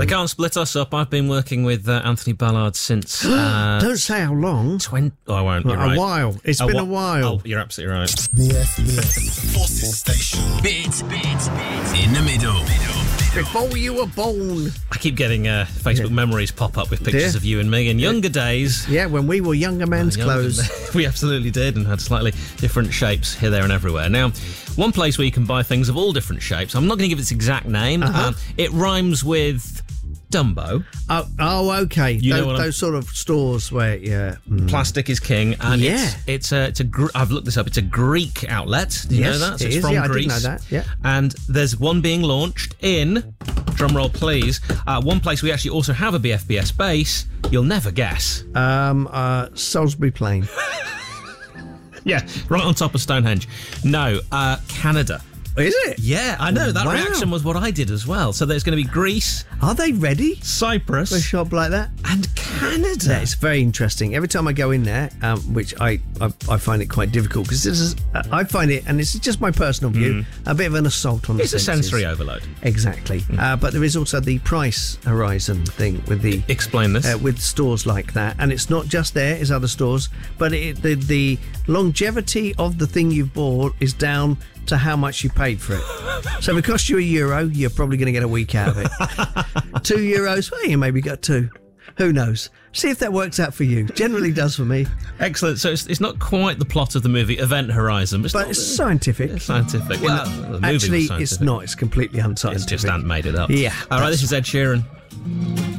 They can't split us up. I've been working with Anthony Ballard since... Don't say how long. I won't. You're right. A while. It's been a while. Oh, you're absolutely right. BFBS Forces Station. Bit in the middle. Before you were born. I keep getting Facebook memories pop up with pictures of you and me in younger days. Yeah, when we were younger men's clothes. We absolutely did, and had slightly different shapes here, there and everywhere. Now, one place where you can buy things of all different shapes, I'm not going to give its exact name. It rhymes with Dumbo. Oh, okay. You know those sort of stores where, Plastic is king, and Yeah. I've looked this up. It's a Greek outlet. Do you know that? So it it's is. from I Greece. did know that. Yeah. And there's one being launched in, drumroll please, one place we actually also have a BFBS base. You'll never guess. Salisbury Plain. Yeah, right on top of Stonehenge. No, Canada. Is it? Yeah, I know. That Wow. reaction was what I did as well. So there's going to be Greece, Are they ready Cyprus, for a shop like that? and Canada. Yeah, it's very interesting. Every time I go in there, which I find it quite difficult because I find it, and this is just my personal view, a bit of an assault on the It's a senses. sensory overload. Exactly. But there is also the price horizon thing with the Explain this. with stores like that, and it's not just there; it's other stores. But the longevity of the thing you've bought is down to how much you paid for it. So if it cost you €1, you're probably going to get a week out of it. €2, well, you maybe got 2. Who knows? See if that works out for you. Generally does for me. Excellent. So it's not quite the plot of the movie Event Horizon, But it's scientific. It's scientific. Well, the movie was Actually, scientific. it's not. It's completely unscientific. It's just Ant made it up. Yeah. All right, this is Ed Sheeran.